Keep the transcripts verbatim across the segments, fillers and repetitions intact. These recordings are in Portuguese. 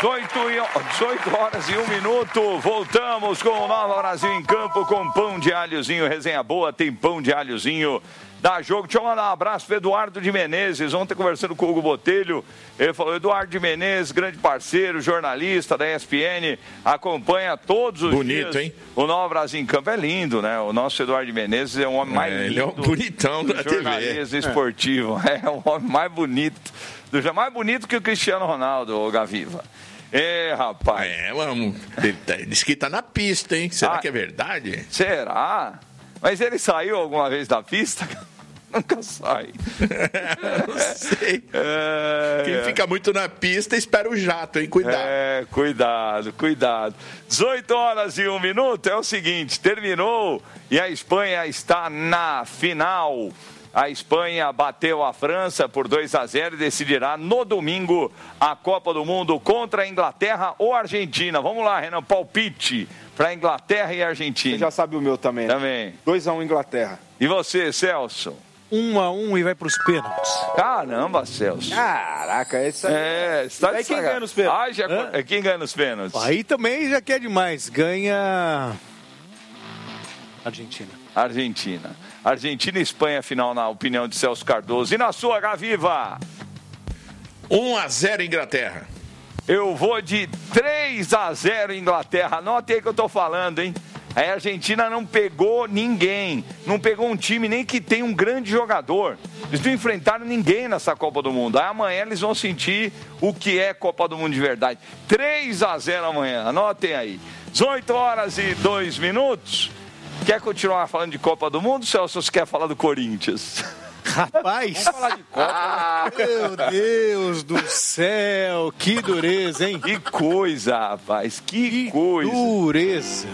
dezoito horas e um minuto, voltamos com o Nova Brasil em campo com pão de alhozinho, resenha boa, tem pão de alhozinho, dá jogo. Deixa eu mandar um abraço para Eduardo de Menezes, ontem conversando com o Hugo Botelho, ele falou, Eduardo de Menezes, grande parceiro, jornalista da E S P N, acompanha todos os Bonito, dias hein? o Nova Brasil em campo, é lindo, né? O nosso Eduardo de Menezes é o homem mais é, lindo. Ele é um bonitão da T V. Jornalismo esportivo, é. é o homem mais bonito, do, mais bonito que o Cristiano Ronaldo, o Gaviva. É, rapaz. É, vamos. Ele tá, diz que tá na pista, hein? Será ah, que é verdade? Será? Mas ele saiu alguma vez da pista? Nunca sai. Não sei. É, Quem fica muito na pista espera o jato, hein? Cuidado. É, cuidado, cuidado. dezoito horas e um minuto, é o seguinte, terminou e a Espanha está na final. A Espanha bateu a França por dois a zero e decidirá no domingo a Copa do Mundo contra a Inglaterra ou Argentina. Vamos lá, Renan, palpite para Inglaterra e Argentina. Você já sabe o meu também. Também. dois a um Inglaterra. E você, Celso? um a um e vai para os pênaltis. Caramba, Celso. Caraca, essa é... Está aí quem ganha nos pênaltis? Ah, já... é quem ganha nos pênaltis? Aí também já quer demais. Ganha... Argentina. Argentina. Argentina e Espanha, final, na opinião de Celso Cardoso. E na sua, Gaviva? um a zero Inglaterra. Eu vou de três a zero Inglaterra. Anote aí que eu tô falando, hein? A Argentina não pegou ninguém. Não pegou um time nem que tem um grande jogador. Eles não enfrentaram ninguém nessa Copa do Mundo. Aí amanhã eles vão sentir o que é Copa do Mundo de verdade. três a zero amanhã. Anotem aí. dezoito horas e dois minutos. Quer continuar falando de Copa do Mundo, Celso, ou você quer falar do Corinthians? Rapaz! Vamos falar de Copa. Meu Deus do céu, que dureza, hein? Que coisa, rapaz, que, que coisa. dureza.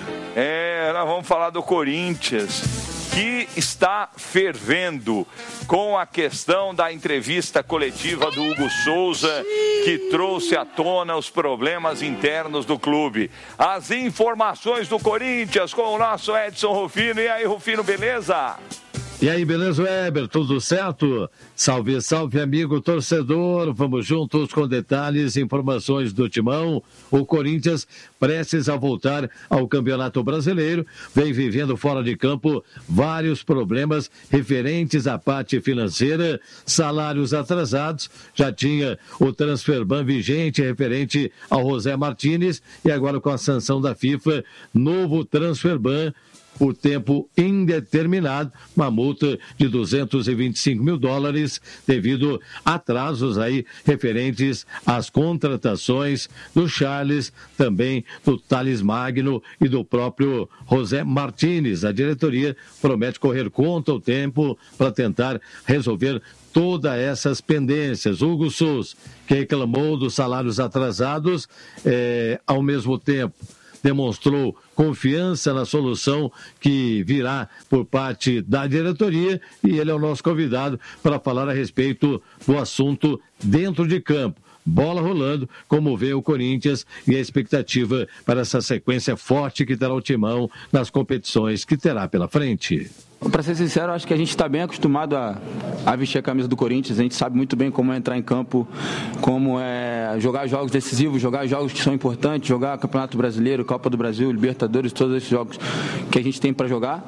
É, nós vamos falar do Corinthians, que está fervendo com a questão da entrevista coletiva do Hugo Souza, que trouxe à tona os problemas internos do clube. As informações do Corinthians com o nosso Edson Rufino. E aí, Rufino, beleza? E aí, beleza, Weber? Tudo certo? Salve, salve, amigo torcedor. Vamos juntos com detalhes e informações do Timão. O Corinthians, prestes a voltar ao Campeonato Brasileiro, vem vivendo fora de campo vários problemas referentes à parte financeira, salários atrasados, já tinha o transfer ban vigente referente ao José Martínez e agora com a sanção da FIFA, novo transfer ban por tempo indeterminado, uma multa de duzentos e vinte e cinco mil dólares devido a atrasos aí referentes às contratações do Charles, também do Thales Magno e do próprio José Martínez. A diretoria promete correr contra o tempo para tentar resolver todas essas pendências. Hugo Souza, que reclamou dos salários atrasados, é, ao mesmo tempo demonstrou confiança na solução que virá por parte da diretoria e ele é o nosso convidado para falar a respeito do assunto dentro de campo. Bola rolando, como vê o Corinthians e a expectativa para essa sequência forte que terá o Timão nas competições que terá pela frente. Para ser sincero, acho que a gente está bem acostumado a, a vestir a camisa do Corinthians. A gente sabe muito bem como é entrar em campo, como é jogar jogos decisivos, jogar jogos que são importantes, jogar Campeonato Brasileiro, Copa do Brasil, Libertadores, todos esses jogos que a gente tem para jogar.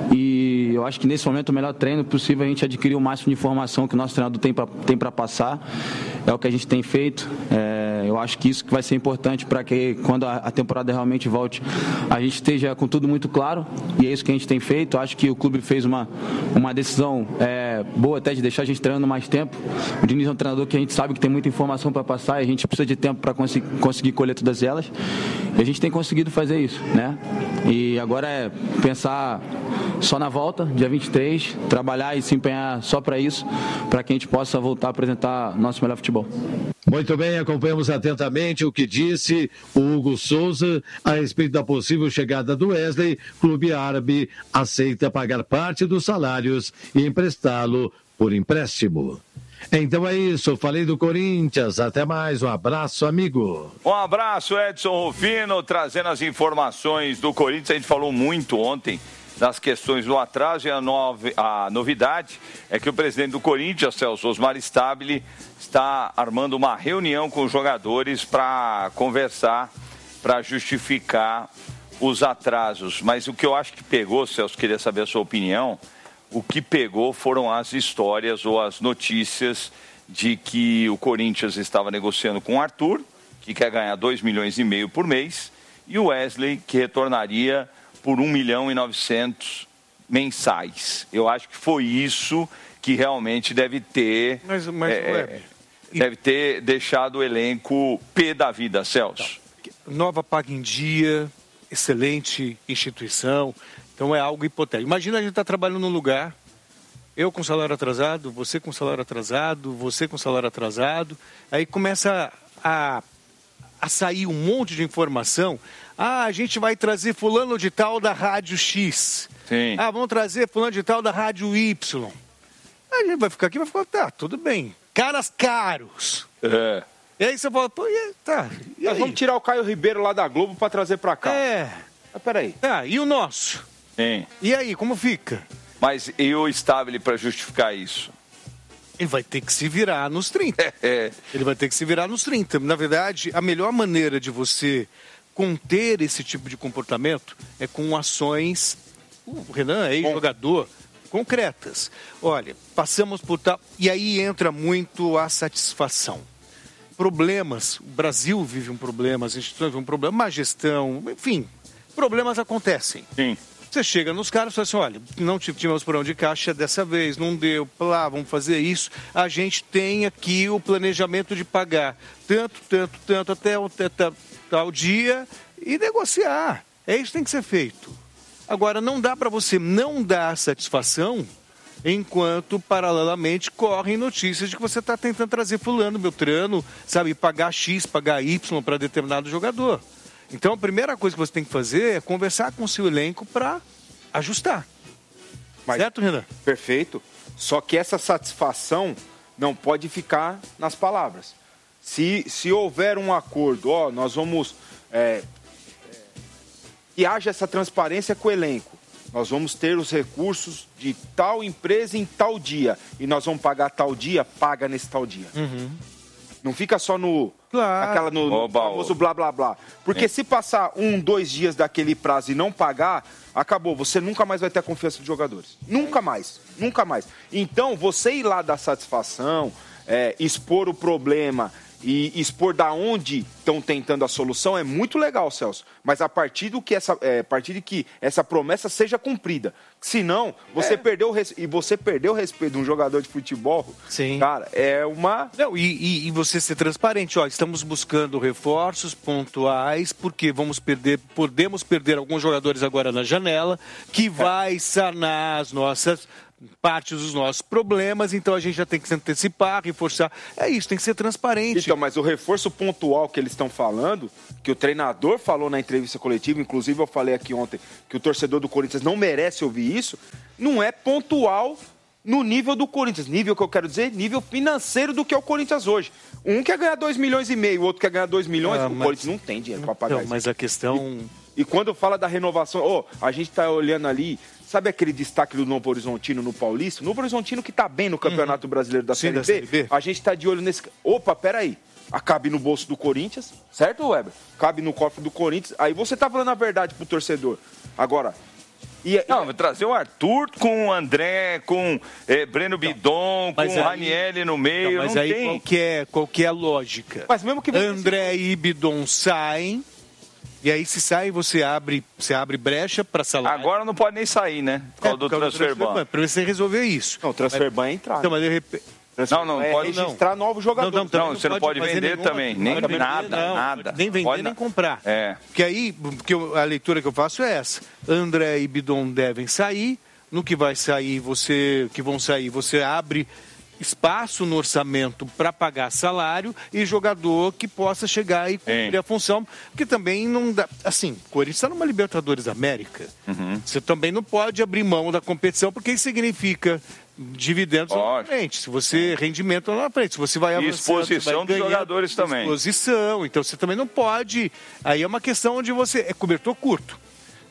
E eu acho que nesse momento o melhor treino possível é a gente adquirir o máximo de informação que o nosso treinador tem para tem para passar. É o que a gente tem feito. É, eu acho que isso que vai ser importante para que quando a, a temporada realmente volte, a gente esteja com tudo muito claro. E é isso que a gente tem feito. Eu acho que o clube fez uma, uma decisão é, boa até de deixar a gente treinando mais tempo. O Diniz é um treinador que a gente sabe que tem muita informação para passar e a gente precisa de tempo para conseguir, conseguir colher todas elas. E a gente tem conseguido fazer isso, né? E agora é pensar só na volta, dia vinte e três, trabalhar e se empenhar só para isso, para que a gente possa voltar a apresentar nosso melhor futebol. Muito bem, acompanhamos atentamente o que disse o Hugo Souza a respeito da possível chegada do Wesley. Clube árabe aceita pagar parte dos salários e emprestá-lo por empréstimo. Então é isso, falei do Corinthians, até mais, um abraço, amigo. Um abraço, Edson Rufino, trazendo as informações do Corinthians. A gente falou muito ontem das questões do atraso. E a, nove, a novidade é que o presidente do Corinthians, Celso Osmar Stabile, está armando uma reunião com os jogadores para conversar, para justificar os atrasos. Mas o que eu acho que pegou, Celso, queria saber a sua opinião, o que pegou foram as histórias ou as notícias de que o Corinthians estava negociando com o Arthur, que quer ganhar dois milhões e meio por mês, e o Wesley, que retornaria por um milhão e novecentos mensais. Eu acho que foi isso que realmente deve ter, mas, mas, é, ué, deve ter deixado o elenco pé da vida, Celso. Nova Paga em Dia, excelente instituição, então é algo hipotético. Imagina a gente estar tá trabalhando num lugar, eu com salário atrasado, você com salário atrasado, você com salário atrasado, aí começa a, a sair um monte de informação. Ah, a gente vai trazer fulano de tal da Rádio X. Sim. Ah, vamos trazer fulano de tal da Rádio Y. Aí a gente vai ficar aqui e vai falar, tá, tudo bem. Caras caros. É. E aí você fala, pô, e, tá. E Nós aí? vamos tirar o Caio Ribeiro lá da Globo pra trazer pra cá. É. Mas peraí. Tá, e o nosso? Sim. E aí, como fica? Mas e o Stabile para justificar isso? Ele vai ter que se virar nos trinta. É. Ele vai ter que se virar nos trinta. Na verdade, a melhor maneira de você conter esse tipo de comportamento é com ações, o Renan é ex-jogador, concretas. Olha, passamos por tal... E aí entra muito a satisfação. Problemas, o Brasil vive um problema, as instituições vivem um problema, má gestão, enfim, problemas acontecem. Sim. Você chega nos caras e fala assim, olha, não tivemos problema de caixa dessa vez, não deu, lá, vamos fazer isso. A gente tem aqui o planejamento de pagar tanto, tanto, tanto, até o até tal dia e negociar. É isso que tem que ser feito. Agora, não dá para você não dar satisfação enquanto, paralelamente, correm notícias de que você está tentando trazer fulano, beltrano, sabe, pagar X, pagar Y para determinado jogador. Então, a primeira coisa que você tem que fazer é conversar com o seu elenco para ajustar. Mas, certo, Renan? Perfeito. Só que essa satisfação não pode ficar nas palavras. Se, se houver um acordo, ó, nós vamos... É, é, que haja essa transparência com o elenco. Nós vamos ter os recursos de tal empresa em tal dia. E nós vamos pagar tal dia, paga nesse tal dia. Uhum. Não fica só no... Claro. Aquela no, no Oba, famoso oba. blá, blá, blá. Porque É. se passar um, dois dias daquele prazo e não pagar, acabou. Você nunca mais vai ter a confiança dos jogadores. Nunca mais. Nunca mais. Então, você ir lá dar satisfação, é, expor o problema e expor da onde estão tentando a solução é muito legal, Celso. Mas a partir, do que essa, é, a partir de que essa promessa seja cumprida. Senão, você É. perdeu o res... e você perdeu o respeito de um jogador de futebol, Sim. cara, é uma... Não, e, e, e você ser transparente, ó, estamos buscando reforços pontuais, porque vamos perder, podemos perder alguns jogadores agora na janela, que vai sanar as nossas partes dos nossos problemas, então a gente já tem que se antecipar, reforçar. É isso, tem que ser transparente. Então, mas o reforço pontual que eles estão falando, que o treinador falou na entrevista coletiva, inclusive eu falei aqui ontem que o torcedor do Corinthians não merece ouvir isso, não é pontual no nível do Corinthians. Nível que eu quero dizer, nível financeiro do que é o Corinthians hoje. Um quer ganhar dois milhões e meio, o outro quer ganhar dois milhões, Ah, o mas... Corinthians não tem dinheiro para pagar Não, isso. mas a questão... E, e quando fala da renovação, oh, a gente está olhando ali, sabe aquele destaque do Novo Horizontino no Paulista? Novo Horizontino que está bem no Campeonato Brasileiro da, Sim, série, da B, Série B. a gente está de olho nesse... Opa, peraí. Cabe no bolso do Corinthians, certo, Weber? Cabe no cofre do Corinthians. Aí você tá falando a verdade pro torcedor. Agora... E, Não, vou trazer o Arthur com o André, com eh, Breno Bidon, mas com o aí- Ranielli no meio. Não, mas não aí tem. qual que, é, qual que é a lógica? Mas mesmo que você- André e Bidon saem, e aí se sai, você abre, você abre brecha para salário. Agora não pode nem sair, né? Por causa do transfer ban. Para você resolver isso. Não, o transfer ban é entrar. Então, mas de repente... Transfer Não, não ban é pode- registrar novos jogadores. Não, não, também Não, você não pode fazer vender nenhuma- também, não nem pode vender, nada, não, nada. Nem vender, Pode nem na- comprar. É. Porque aí, porque eu- a leitura que eu faço é essa. André e Bidon devem sair. No que vai sair, você, que vão sair, você abre espaço no orçamento para pagar salário e jogador que possa chegar e cumprir Sim. a função, porque também não dá... Assim, o Corinthians está numa Libertadores da América. Uhum. Você também não pode abrir mão da competição, porque isso significa dividendos lá na Lógico. frente. Se você... Rendimento lá na frente. Se você vai E avançando, exposição você vai dos ganhando, jogadores também. Exposição. Então você também não pode... Aí é uma questão onde você... É cobertor curto.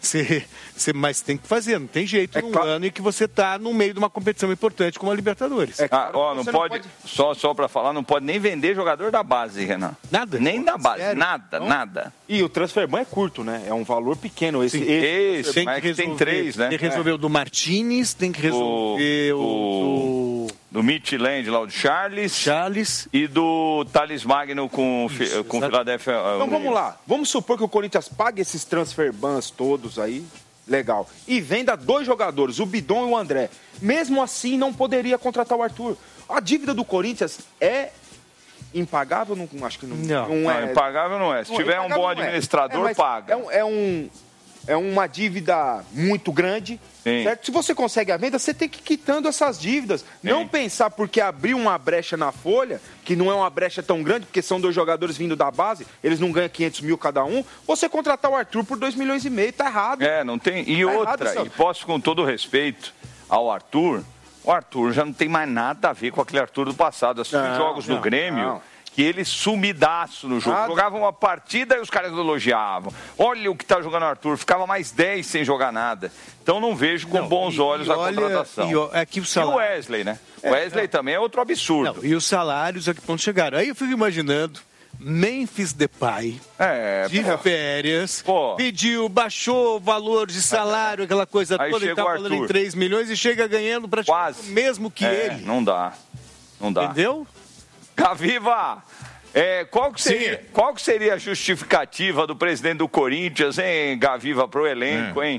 Você, você, mas tem que fazer, não tem jeito É num claro. ano em que você está no meio de uma competição importante como a Libertadores. É Ah, ó, não Você pode, não pode- só, só pra falar, não pode nem vender jogador da base, Renan. Nada? Nem da base, Sério? nada, Não? nada. E o transferban é curto, né? É um valor pequeno. Esse, esse- Esse, mas é que tem três, né? Tem que resolver o do Martinez, tem que resolver o, o- do Do Midtjylland lá, o Charles, Charles. e do Thales Magno com, fi- Isso, com exato. Philadelphia. Então vamos lá. Vamos supor que o Corinthians pague esses transferbans todos aí. Legal. E venda dois jogadores, o Bidon e o André. Mesmo assim, não poderia contratar o Arthur. A dívida do Corinthians é impagável? Não, acho que não, Não. Não, é. impagável não é. Se Não, tiver um impagável bom não é. administrador, É, mas paga. É, um, é, um, é uma dívida muito grande. Sim. Certo? Se você consegue a venda, você tem que ir quitando essas dívidas. Sim. Não pensar porque abriu uma brecha na folha, que não é uma brecha tão grande, porque são dois jogadores vindo da base, eles não ganham quinhentos mil cada um. Você contratar o Arthur por dois milhões e meio, tá errado. É, não tem. E Tá outra, errado, Celso. e posso com todo respeito ao Arthur, o Arthur já não tem mais nada a ver com aquele Arthur do passado. Assisti Não, jogos não, no Grêmio. não. Que ele sumidaço no jogo. Nada. Jogava uma partida e os caras elogiavam. Olha o que tá jogando o Arthur. Ficava mais dez sem jogar nada. Então não vejo com Não, bons e- olhos e a olha- contratação. e o- é que o E o salário- Wesley, né? O Wesley também é outro absurdo. Não, e os salários a que ponto chegaram. Aí eu fico imaginando Memphis Depay, É, de pô. férias, Pô. pediu, baixou o valor de salário, aquela coisa Aí toda, ele chega tá o falando em Arthur. três milhões e chega ganhando praticamente Quase. o mesmo que É, ele. não dá. Não dá. Entendeu? Gaviva, é, qual, que seria, Sim. qual que seria a justificativa do presidente do Corinthians, hein, Gaviva, pro elenco, É. hein?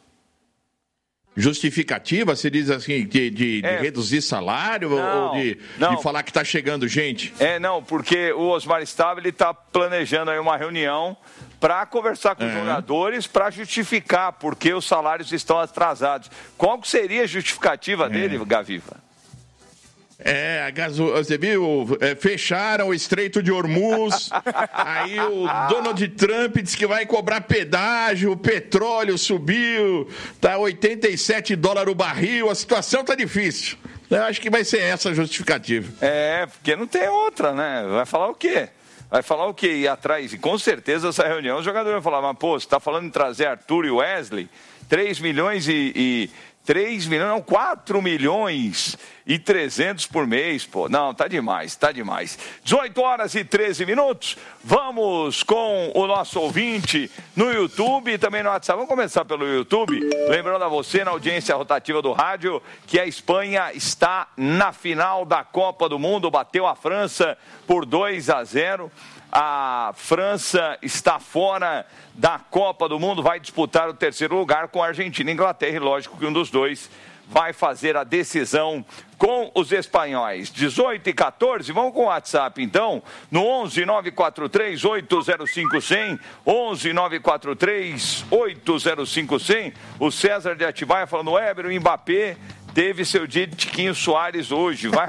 Justificativa, você diz assim, de, de- de É. reduzir salário Não, ou de, não. de falar que tá chegando gente? É, não, porque o Osmar Stabile está planejando aí uma reunião para conversar com os Uhum. jogadores para justificar porque os salários estão atrasados. Qual que seria a justificativa dele, Gaviva? É, a gaso... você viu? É, fecharam o Estreito de Hormuz. Aí o Donald Trump disse que vai cobrar pedágio, o petróleo subiu, tá oitenta e sete dólares o barril, a situação tá difícil. Eu acho que vai ser essa a justificativa. É, porque não tem outra, né? Vai falar o quê? Vai falar o quê? Ir atrás, e com certeza essa reunião, os jogadores vão falar, mas pô, você está falando em trazer Arthur e Wesley, três milhões e... e três milhões, não, quatro milhões e trezentos por mês, pô. Não, tá demais, tá demais. dezoito horas e treze minutos. Vamos com o nosso ouvinte no YouTube e também no WhatsApp. Vamos começar pelo YouTube. Lembrando a você, na audiência rotativa do rádio, que a Espanha está na final da Copa do Mundo. Bateu a França por dois a zero. A França está fora da Copa do Mundo, vai disputar o terceiro lugar com a Argentina e Inglaterra. E lógico que um dos dois vai fazer a decisão com os espanhóis. dezoito e quatorze, vamos com o WhatsApp então, no onze nove quatro três oito zero cinco zero zero, onze nove quatro três oito zero cinco zero zero. O César de Atibaia falando, Weber, o Mbappé teve seu dia de Tiquinho Soares hoje. Vai,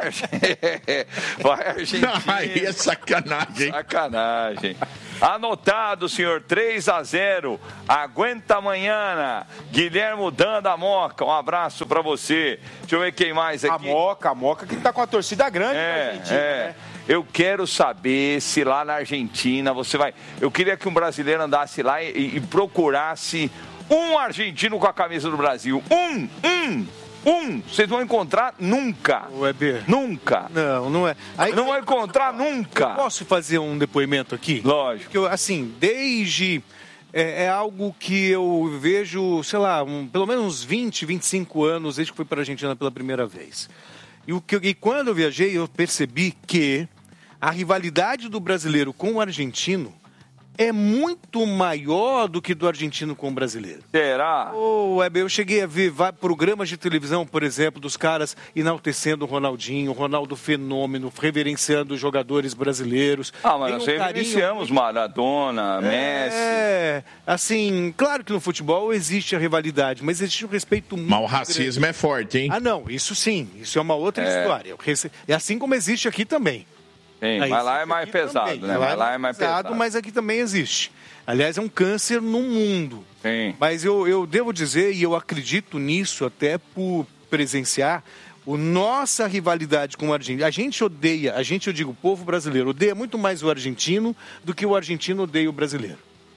vai Argentina. Aí é sacanagem. Sacanagem. Anotado, senhor, três a zero. Aguenta amanhã. Guilhermo Dan da Moca, um abraço pra você. Deixa eu ver quem mais A aqui. Moca, a Moca que tá com a torcida grande na É, Argentina, é. né? Eu quero saber se lá na Argentina você vai... Eu queria que um brasileiro andasse lá e, e procurasse um argentino com a camisa do Brasil. Um, um, um. Vocês vão encontrar nunca. Weber. Nunca. Não, não é. Aí, Não vão encontrar eu nunca. posso fazer um depoimento aqui? Lógico. Porque, eu, assim, desde... É, é algo que eu vejo, sei lá, um, pelo menos uns vinte, vinte e cinco anos, desde que fui para a Argentina pela primeira vez. E, o que, e quando eu viajei, eu percebi que a rivalidade do brasileiro com o argentino é muito maior do que do argentino com o brasileiro. Será? Ô, Weber, eu cheguei a ver vários programas de televisão, por exemplo, dos caras enaltecendo o Ronaldinho, o Ronaldo Fenômeno, reverenciando os jogadores brasileiros. Ah, mas Tem nós um carinho reverenciamos Maradona, Messi. É, assim, claro que no futebol existe a rivalidade, mas existe o respeito muito Mas o grande. racismo é forte, hein? Ah, não, isso sim, isso é uma outra É. história. É assim como existe aqui também. Sim, Aí mas lá existe é mais aqui pesado, também. né? Mas lá é mais pesado. Mas aqui também existe. Aliás, é um câncer no mundo. Sim. Mas eu, eu devo dizer, e eu acredito nisso até por presenciar, a nossa rivalidade com o argentino. A gente odeia, a gente, eu digo, o povo brasileiro odeia muito mais o argentino do que o argentino odeia o brasileiro.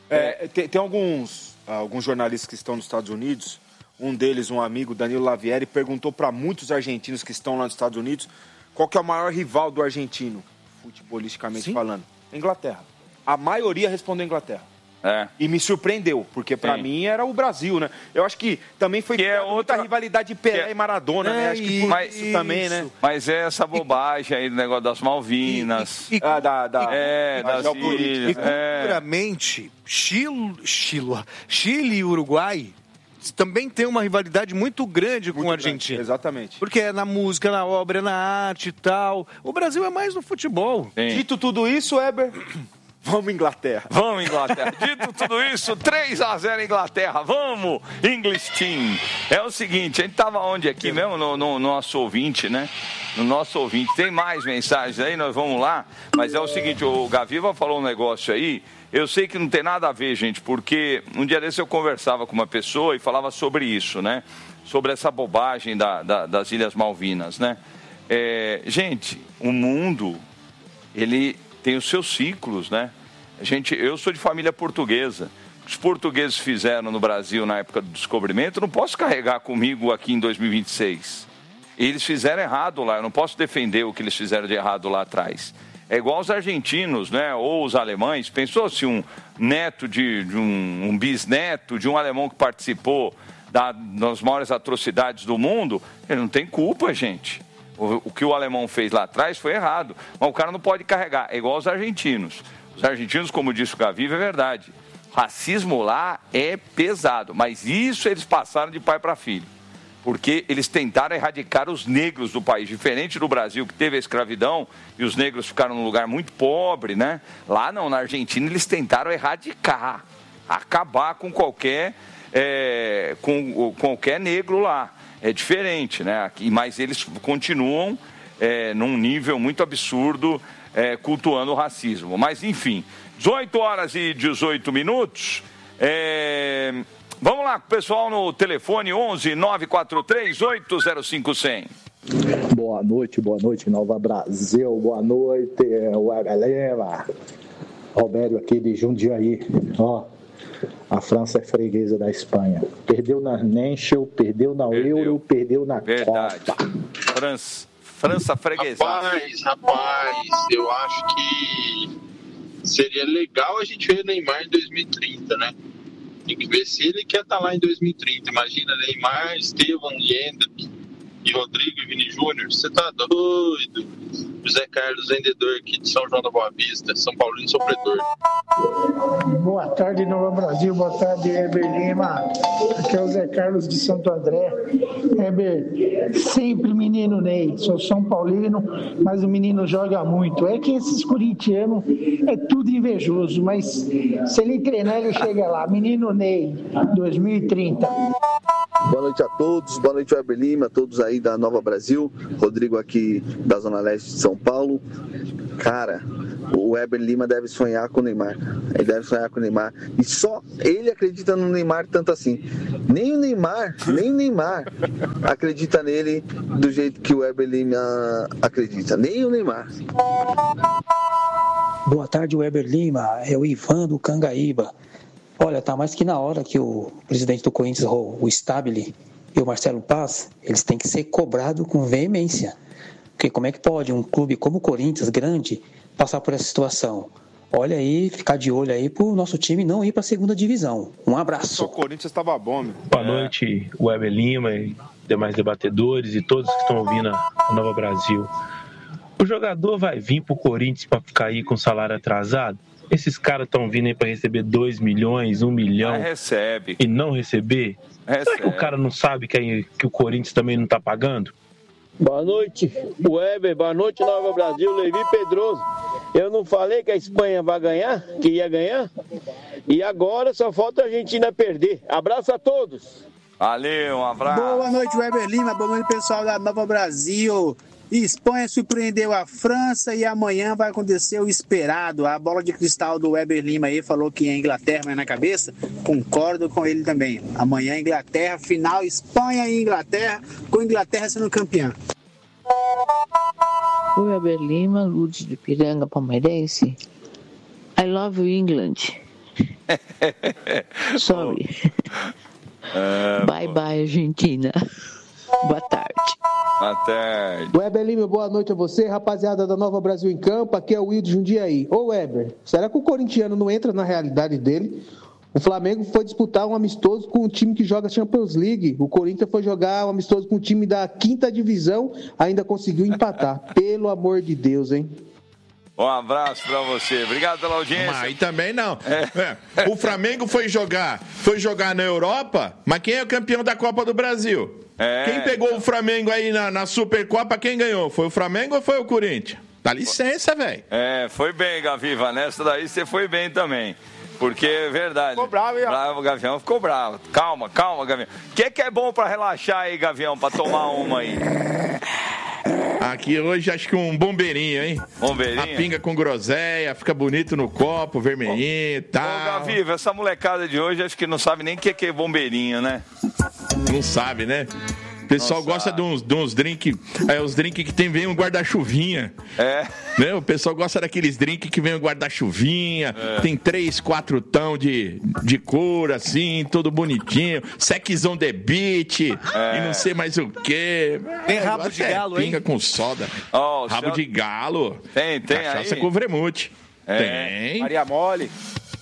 É, tem, tem alguns, alguns jornalistas que estão nos Estados Unidos, um deles, um amigo, Danilo Lavieri, perguntou para muitos argentinos que estão lá nos Estados Unidos qual que é o maior rival do argentino, futebolisticamente Sim. falando. Inglaterra. A maioria respondeu Inglaterra. É. E me surpreendeu, porque pra Sim. mim era o Brasil, né? Eu acho que também foi que é outra muita rivalidade de Pelé é... e Maradona, é né? Acho que por mas, isso também, né? Mas é essa bobagem aí do negócio das Malvinas. E, e, ah, da, da, é, da das ilhas. E culturalmente, é. Chile, Chile, Chile e Uruguai também tem uma rivalidade muito grande muito com a Argentina. Grande, exatamente. Porque é na música, na obra, na arte e tal. O Brasil é mais no futebol. Sim. Dito tudo isso, Weber... Vamos, Inglaterra. Vamos, Inglaterra. Dito tudo isso, três a zero Inglaterra. Vamos, English Team. É o seguinte, a gente estava onde aqui mesmo? No, no, no nosso ouvinte, né? No nosso ouvinte. Tem mais mensagens aí, nós vamos lá. Mas é o seguinte, o Gaviva falou um negócio aí. Eu sei que não tem nada a ver, gente, porque um dia desse eu conversava com uma pessoa e falava sobre isso, né? Sobre essa bobagem da, da, das Ilhas Malvinas, né? É, gente, o mundo, ele... tem os seus ciclos, né? Gente, eu sou de família portuguesa. Os portugueses fizeram no Brasil na época do descobrimento, eu não posso carregar comigo aqui em dois mil e vinte e seis. Eles fizeram errado lá, eu não posso defender o que eles fizeram de errado lá atrás. É igual os argentinos, né? Ou os alemães. Pensou se um neto de, de um, um bisneto de um alemão que participou da, das maiores atrocidades do mundo, ele não tem culpa, gente. O que o alemão fez lá atrás foi errado. Mas o cara não pode carregar. É igual os argentinos. Os argentinos, como disse o Gaviva, é verdade. Racismo lá é pesado. Mas isso eles passaram de pai para filho. Porque eles tentaram erradicar os negros do país. Diferente do Brasil, que teve a escravidão e os negros ficaram num lugar muito pobre, né? Lá não, na Argentina, eles tentaram erradicar. Acabar com qualquer, é, com qualquer negro lá. É diferente, né? Mas eles continuam é, num nível muito absurdo, é, cultuando o racismo. Mas, enfim, dezoito horas e dezoito minutos. É... Vamos lá, pessoal, no telefone onze nove quatro três oito zero cinco zero zero. Boa noite, boa noite, Nova Brasil. Boa noite, o galera. Robério aqui de Jundiaí. Ó. A França é freguesa da Espanha. Perdeu na Nenchel, perdeu na perdeu. Euro, perdeu na Verdade. Copa. França, França freguesa. Rapaz, rapaz, eu acho que seria legal a gente ver o Neymar em dois mil e trinta, né? Tem que ver se ele quer estar lá em dois mil e trinta. Imagina Neymar, Estevam, Hendrick e Rodrigo e Vini Júnior. Você tá doido? José Carlos, vendedor aqui de São João da Boa Vista, São Paulino sofredor. Boa tarde, Nova Brasil. Boa tarde, Heber Lima. Aqui é o Zé Carlos de Santo André. Heber, sempre menino Ney. Sou São Paulino, mas o menino joga muito. É que esses corintianos é tudo invejoso, mas se ele treinar, ele chega lá. Menino Ney, dois mil e trinta. Boa noite a todos, boa noite, Heber Lima, todos aí da Nova Brasil. Rodrigo aqui da Zona Leste de São Paulo. Cara, o Heber Lima deve sonhar com o Neymar. Ele deve sonhar com o Neymar. E só ele acredita no Neymar tanto assim. Nem o Neymar, nem o Neymar acredita nele do jeito que o Heber Lima acredita. Nem o Neymar. Boa tarde, Heber Lima. É o Ivan do Cangaíba. Olha, tá mais que na hora que o presidente do Corinthians, o Stabile, e o Marcelo Paz, eles têm que ser cobrados com veemência. Porque como é que pode um clube como o Corinthians, grande, passar por essa situação? Olha aí, ficar de olho aí pro nosso time não ir pra segunda divisão. Um abraço. O Corinthians estava bom, meu. Boa noite, Weber Lima e demais debatedores e todos que estão ouvindo a Nova Brasil. O jogador vai vir pro Corinthians pra ficar aí com salário atrasado? Esses caras estão vindo aí para receber dois milhões, um milhão Mas recebe. e não receber? Recebe. Será que o cara não sabe que, aí, que o Corinthians também não está pagando? Boa noite, Weber. Boa noite, Nova Brasil. Levi Pedroso. Eu não falei que a Espanha vai ganhar, que ia ganhar? E agora só falta a Argentina perder. Abraço a todos. Valeu, um abraço. Boa noite, Weber Lima. Boa noite, pessoal da Nova Brasil. Espanha surpreendeu a França e amanhã vai acontecer o esperado. A bola de cristal do Weber Lima aí falou que a Inglaterra vai na cabeça. Concordo com ele também. Amanhã Inglaterra, final Espanha e Inglaterra, com Inglaterra sendo campeã. Oi, Weber Lima, Lourdes de Piranga, palmeirense. I love England. Some. É, bye, bye, Argentina. Boa tarde. Boa tarde. Weber Lima, boa noite a você, rapaziada da Nova Brasil em Campo. Aqui é o Will de Jundiaí. Ô Weber, será que o corintiano não entra na realidade dele? O Flamengo foi disputar um amistoso com um time que joga Champions League. O Corinthians foi jogar um amistoso com um time da quinta divisão, ainda conseguiu empatar. Pelo amor de Deus, hein? Um abraço pra você. Obrigado pela audiência. Mas aí também não. É. É. O Flamengo foi jogar, foi jogar na Europa, mas quem é o campeão da Copa do Brasil? É. Quem pegou o Flamengo aí na, na Supercopa, quem ganhou? Foi o Flamengo ou foi o Corinthians? Dá licença, velho. É, foi bem, Gaviva. Nessa daí você foi bem também. Porque é verdade. Ficou bravo, hein? Bravo, o Gavião ficou bravo. Calma, calma, Gavião. O que, que é bom pra relaxar aí, Gavião, pra tomar uma aí? Aqui hoje acho que um bombeirinho, hein? Bombeirinho? A pinga com groselha, fica bonito no copo, vermelhinho e tal. Ô, Gaviva, essa molecada de hoje acho que não sabe nem o que é bombeirinho, né? Não sabe, né? O pessoal Nossa. gosta de uns, de uns drinks, é, os drinks que tem, vem um guarda-chuvinha. É. Né? O pessoal gosta daqueles drinks que vem um guarda-chuvinha, É. tem três, quatro tão de, de cor, assim, tudo bonitinho, sequizão de beat, É. e não sei mais o quê. Tem rabo Negócio de é galo, hein? pinga com soda. Ó, o Rabo céu- de galo. Tem, tem Cachaça aí. com vermute. É. Tem. Maria Mole.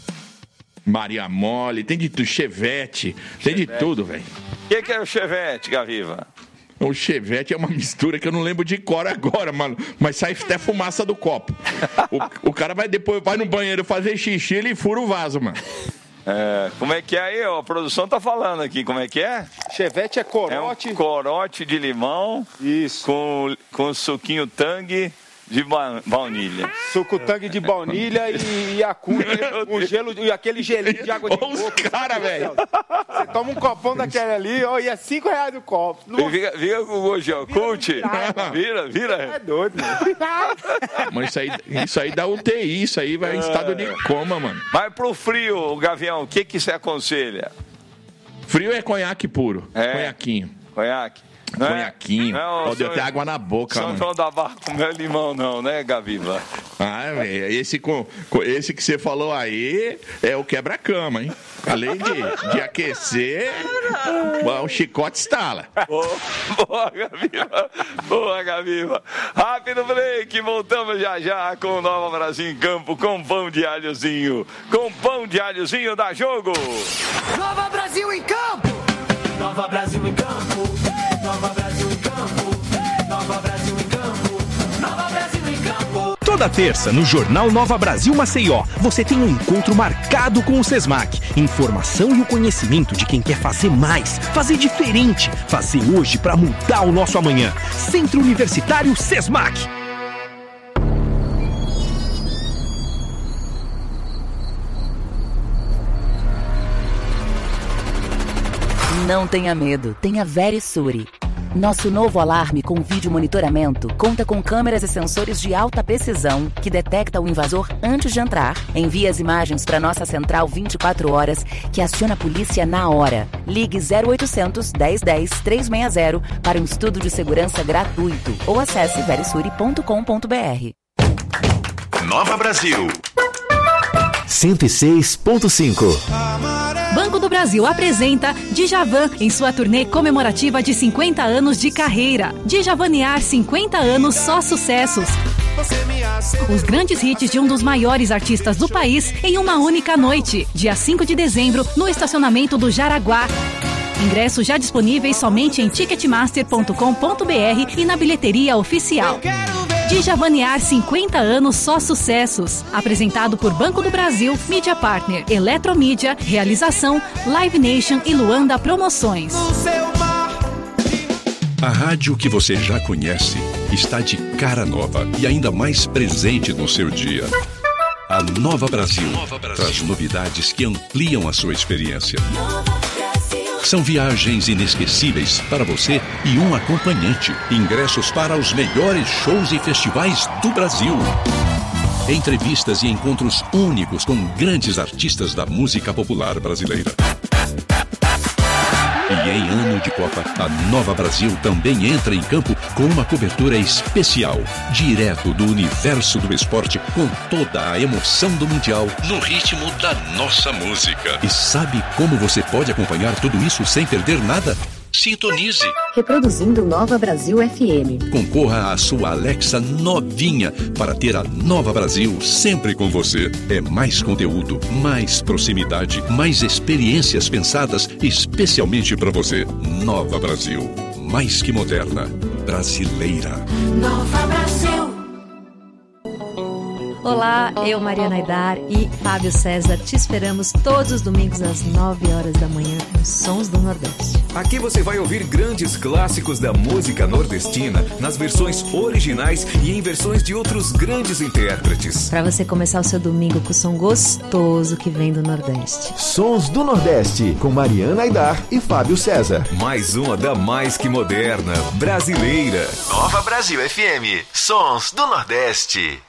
Maria Mole, tem de tudo, chevette, tem de tudo, velho. O que, que é o Chevette, Gaviva? O chevette é uma mistura que eu não lembro de cor agora, mano. Mas sai até fumaça do copo. O, o cara vai depois, vai no banheiro fazer xixi, ele fura o vaso, mano. É, como é que é aí? Ó, a produção tá falando aqui, como é que é? Chevette é corote. É um corote de limão. Isso. Com, com suquinho tangue de ba- baunilha. Suco tangue de baunilha e Yakult, um gelo, e aquele gelinho de água de Olha os coco. cara, velho. Você toma um copão daquele ali, ó, e é cinco reais o copo. E Fica, fica com o gosto, ó. Cult. Vira, vira. É doido, mano. Mas isso aí, isso aí dá U T I, isso aí vai em estado de coma, mano. Vai pro frio, Gavião, o que que você aconselha? Frio é conhaque puro. É. Conhaquinho. Conhaque? Não é- Conhaquinho. não é o Ó, deu São- até água na boca, São mano. João da Barra com mel e limão, não, né, Gaviva? Ah, velho, esse, com, com- esse que você falou aí é o quebra-cama, hein? Além de, de aquecer, o chicote estala. Boa, boa, Gaviva. Boa, Gaviva. Rápido break. Voltamos já já com o Nova Brasil em Campo, com pão de alhozinho. Com pão de alhozinho da Jogo. Nova Brasil em campo! Nova Brasil em campo! Nova Brasil em campo! Nova Brasil em campo! Nova Brasil em campo! Toda terça, no Jornal Nova Brasil Maceió, você tem um encontro marcado com o SESMAC. Informação e o conhecimento de quem quer fazer mais, fazer diferente, fazer hoje para mudar o nosso amanhã. Centro Universitário SESMAC. Não tenha medo, tenha Verisure. Nosso novo alarme com vídeo monitoramento conta com câmeras e sensores de alta precisão que detecta o invasor antes de entrar, envia as imagens para nossa central vinte e quatro horas, que aciona a polícia na hora. Ligue zero oitocentos, dez dez, trezentos e sessenta para um estudo de segurança gratuito ou acesse verisure ponto com ponto br. Nova Brasil cento e seis ponto cinco. Banco do Brasil apresenta Djavan em sua turnê comemorativa de cinquenta anos de carreira. Djavanear cinquenta anos só sucessos. Os grandes hits de um dos maiores artistas do país em uma única noite, dia cinco de dezembro, no estacionamento do Jaraguá. Ingressos já disponíveis somente em ticketmaster ponto com ponto br e na bilheteria oficial. Djavanear cinquenta anos só sucessos. Apresentado por Banco do Brasil, Mídia Partner, Eletromídia, Realização, Live Nation e Luanda Promoções. A rádio que você já conhece está de cara nova e ainda mais presente no seu dia. A Nova Brasil, Nova Brasil traz novidades que ampliam a sua experiência. São viagens inesquecíveis para você e um acompanhante. Ingressos para os melhores shows e festivais do Brasil. Entrevistas e encontros únicos com grandes artistas da música popular brasileira. E em ano de Copa, a Nova Brasil também entra em campo com uma cobertura especial, direto do universo do esporte, com toda a emoção do Mundial, no ritmo da nossa música. E sabe como você pode acompanhar tudo isso sem perder nada? Sintonize. Reproduzindo Nova Brasil F M. Concorra à sua Alexa novinha para ter a Nova Brasil sempre com você. É mais conteúdo, mais proximidade, mais experiências pensadas especialmente para você. Nova Brasil, mais que moderna, brasileira. Nova Brasil. Olá, eu, Mariana Aidar e Fábio César te esperamos todos os domingos às nove horas da manhã com Sons do Nordeste. Aqui você vai ouvir grandes clássicos da música nordestina nas versões originais e em versões de outros grandes intérpretes. Para você começar o seu domingo com o som gostoso que vem do Nordeste. Sons do Nordeste com Mariana Aidar e Fábio César. Mais uma da mais que moderna, brasileira. Nova Brasil F M, Sons do Nordeste.